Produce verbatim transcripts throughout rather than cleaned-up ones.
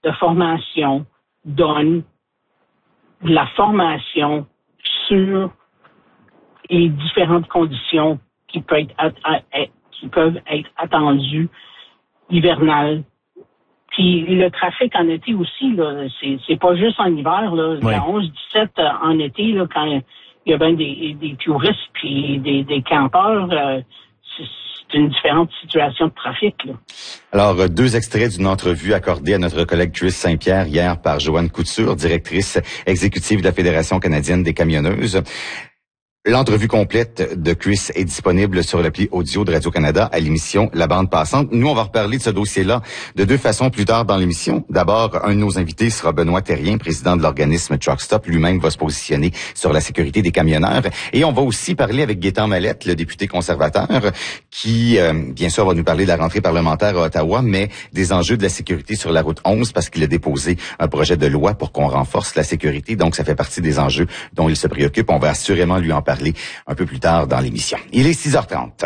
de formation donne de la formation sur les différentes conditions qui peuvent être, qui peuvent être attendues hivernales. Puis le trafic en été aussi, là, c'est, c'est pas juste en hiver, là. Oui. La onze dix-sept en été, là, quand il y a bien des, des touristes puis des, des campeurs, euh, c'est, c'est une différente situation de trafic, là. Alors, deux extraits d'une entrevue accordée à notre collègue Chris Saint-Pierre hier par Joanne Couture, directrice exécutive de la Fédération canadienne des camionneuses. L'entrevue complète de Chris est disponible sur l'appli audio de Radio-Canada à l'émission La Bande Passante. Nous, on va reparler de ce dossier-là de deux façons plus tard dans l'émission. D'abord, un de nos invités sera Benoît Thérien, président de l'organisme Truck Stop. Lui-même va se positionner sur la sécurité des camionneurs. Et on va aussi parler avec Gaétan Mallette, le député conservateur, qui, euh, bien sûr, va nous parler de la rentrée parlementaire à Ottawa, mais des enjeux de la sécurité sur la route onze, parce qu'il a déposé un projet de loi pour qu'on renforce la sécurité. Donc, ça fait partie des enjeux dont il se préoccupe. On va assurément lui en parler un peu plus tard dans l'émission. Il est six heures trente.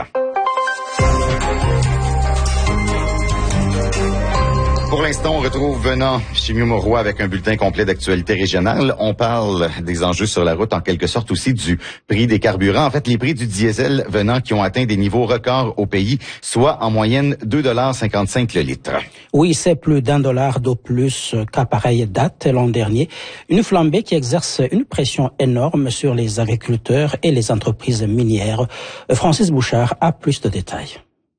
Pour l'instant, on retrouve Venant Chimio Mauroy avec un bulletin complet d'actualité régionale. On parle des enjeux sur la route, en quelque sorte aussi du prix des carburants. En fait, les prix du diesel Venant qui ont atteint des niveaux records au pays, soit en moyenne deux dollars cinquante-cinq le litre. Oui, c'est plus d'un dollar de plus qu'à pareille date l'an dernier. Une flambée qui exerce une pression énorme sur les agriculteurs et les entreprises minières. Francis Bouchard a plus de détails.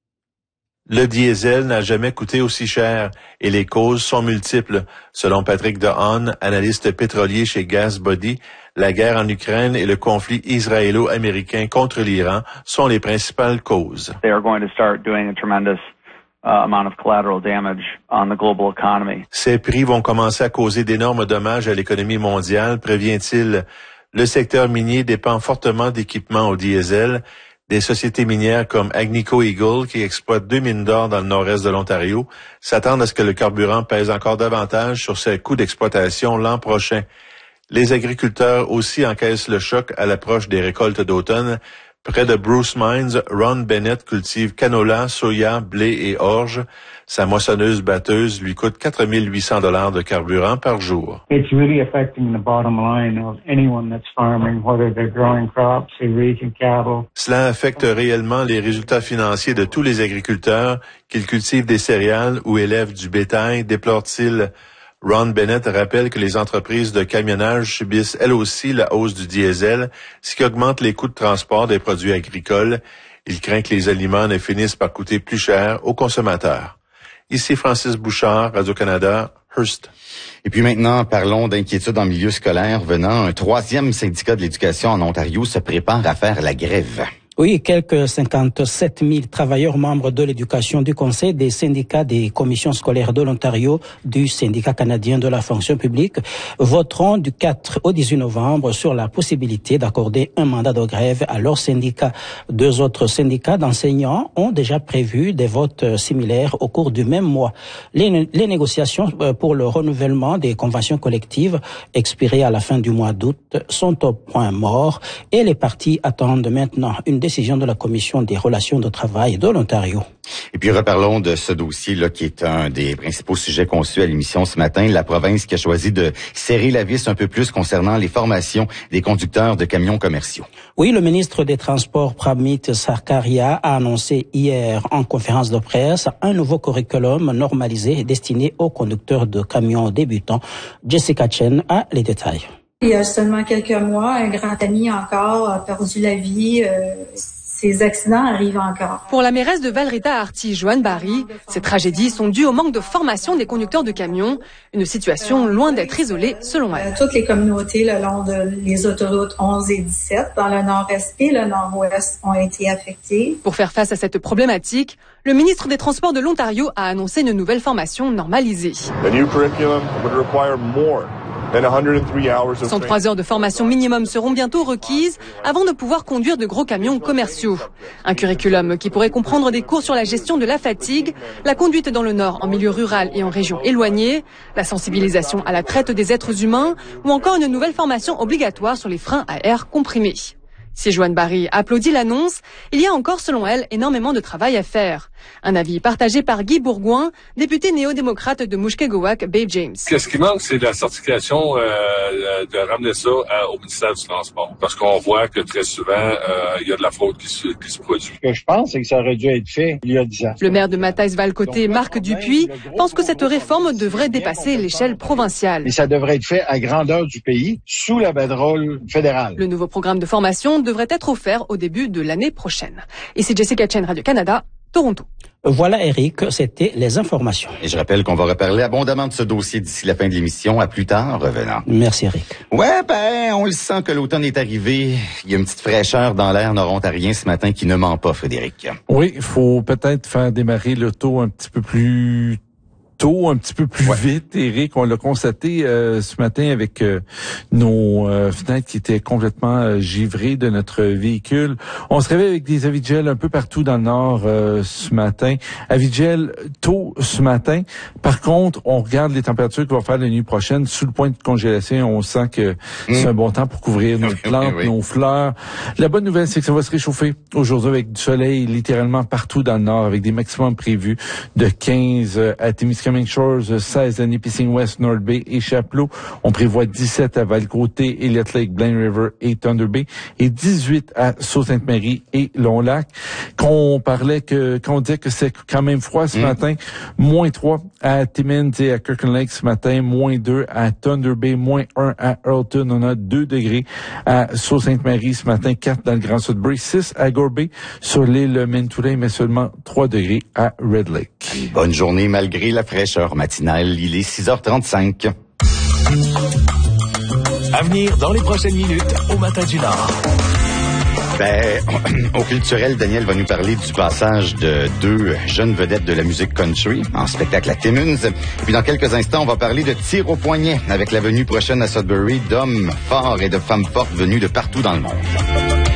Le diesel n'a jamais coûté aussi cher et les causes sont multiples. Selon Patrick DeHaan, analyste pétrolier chez GasBody, la guerre en Ukraine et le conflit israélo-américain contre l'Iran sont les principales causes. They are going to start doing a tremendous uh, amount of collateral damage on the global economy. Ces prix vont commencer à causer d'énormes dommages à l'économie mondiale, prévient-il. Le secteur minier dépend fortement d'équipements au diesel. Des sociétés minières comme Agnico Eagle, qui exploitent deux mines d'or dans le nord-est de l'Ontario, s'attendent à ce que le carburant pèse encore davantage sur ses coûts d'exploitation l'an prochain. Les agriculteurs aussi encaissent le choc à l'approche des récoltes d'automne. Près de Bruce Mines, Ron Bennett cultive canola, soya, blé et orge. Sa moissonneuse-batteuse lui coûte quatre mille huit cents dollars de carburant par jour. It's really affecting the bottom line of anyone that's farming, whether they're growing crops or raising cattle. Cela affecte réellement les résultats financiers de tous les agriculteurs, qu'ils cultivent des céréales ou élèvent du bétail, déplore-t-il. Ron Bennett rappelle que les entreprises de camionnage subissent elles aussi la hausse du diesel, ce qui augmente les coûts de transport des produits agricoles. Il craint que les aliments ne finissent par coûter plus cher aux consommateurs. Ici Francis Bouchard, Radio-Canada, Hearst. Et puis maintenant, parlons d'inquiétude en milieu scolaire. Venant, un troisième syndicat de l'éducation en Ontario se prépare à faire la grève. Oui, quelques cinquante-sept mille travailleurs membres de l'éducation du Conseil des syndicats des commissions scolaires de l'Ontario, du syndicat canadien de la fonction publique, voteront du quatre au dix-huit novembre sur la possibilité d'accorder un mandat de grève à leur syndicat. Deux autres syndicats d'enseignants ont déjà prévu des votes similaires au cours du même mois. Les, les négociations pour le renouvellement des conventions collectives expirées à la fin du mois d'août sont au point mort et les partis attendent maintenant une décision de la Commission des relations de travail de l'Ontario. Et puis reparlons de ce dossier-là qui est un des principaux sujets conçus à l'émission ce matin. La province qui a choisi de serrer la vis un peu plus concernant les formations des conducteurs de camions commerciaux. Oui, le ministre des Transports, Pramit Sarkaria, a annoncé hier en conférence de presse un nouveau curriculum normalisé destiné aux conducteurs de camions débutants. Jessica Chen a les détails. Il y a seulement quelques mois, un grand ami encore a perdu la vie. Euh, ces accidents arrivent encore. Pour la mairesse de Valrita-Arty, Joanne Barry, ces tragédies sont dues au manque de formation des conducteurs de camions. Une situation loin d'être isolée, selon elle. Euh, toutes les communautés le long de les autoroutes onze et dix-sept, dans le nord-est et le nord-ouest, ont été affectées. Pour faire face à cette problématique, le ministre des Transports de l'Ontario a annoncé une nouvelle formation normalisée. The new curriculum would require more. cent trois heures de formation minimum seront bientôt requises avant de pouvoir conduire de gros camions commerciaux. Un curriculum qui pourrait comprendre des cours sur la gestion de la fatigue, la conduite dans le Nord en milieu rural et en région éloignée, la sensibilisation à la traite des êtres humains ou encore une nouvelle formation obligatoire sur les freins à air comprimé. Si Joanne Barry applaudit l'annonce, il y a encore, selon elle, énormément de travail à faire. Un avis partagé par Guy Bourgoin, député néo-démocrate de Mushkegowuk, Babe James. Qu'est-ce qui manque, c'est la certification euh, de ramener ça à, au ministère du Transport. Parce qu'on voit que très souvent, euh, il y a de la fraude qui se, qui se produit. Ce que je pense, c'est que ça aurait dû être fait il y a dix ans. Le maire de Matthijs-Valcoté, Marc Dupuis, pense que cette réforme devrait dépasser l'échelle provinciale. Et ça devrait être fait à grandeur du pays, sous la banderole fédérale. Le nouveau programme de formation devrait être offert au début de l'année prochaine. Ici Jessica Chen, Radio-Canada, Toronto. Voilà, Eric, c'était les informations. Et je rappelle qu'on va reparler abondamment de ce dossier d'ici la fin de l'émission. À plus tard, revenant. Merci, Eric. Ouais, ben, on le sent que l'automne est arrivé. Il y a une petite fraîcheur dans l'air nord-ontarien ce matin qui ne ment pas, Frédéric. Oui, il faut peut-être faire démarrer l'auto un petit peu plus tôt, un petit peu plus ouais. vite, Eric. On l'a constaté euh, ce matin avec euh, nos euh, fenêtres qui étaient complètement euh, givrées de notre véhicule. On se réveille avec des avis de gel un peu partout dans le nord euh, ce matin. Avis de gel tôt ce matin. Par contre, on regarde les températures qu'on va faire la nuit prochaine. Sous le point de congélation, on sent que mmh. c'est un bon temps pour couvrir nos plantes, oui. nos fleurs. La bonne nouvelle, c'est que ça va se réchauffer aujourd'hui avec du soleil littéralement partout dans le nord, avec des maximums prévus de quinze à Témiscamingue Shores, seize à Nipissing West, North Bay et Chapleau. On prévoit dix-sept à Valcoté, Elliott Lake, Blaine River et Thunder Bay et dix-huit à Sault-Sainte-Marie et Long-Lac. Qu'on parlait que, qu'on disait que c'est quand même froid ce mmh. matin, moins trois à Timmins et à Kirkland Lake ce matin, moins deux à Thunder Bay, moins un à Earlton. On a deux degrés à Sault-Sainte-Marie ce matin, quatre dans le Grand Sudbury, six à Gore Bay sur l'île Mentulin, mais seulement trois degrés à Red Lake. Bonne journée malgré la fraîcheur matinale. Il est six heures trente-cinq. À venir dans les prochaines minutes au Matin du Nord. Ben, au culturel, Daniel va nous parler du passage de deux jeunes vedettes de la musique country en spectacle à Timmins. Et puis dans quelques instants, on va parler de tir au poignet avec la venue prochaine à Sudbury d'hommes forts et de femmes fortes venus de partout dans le monde.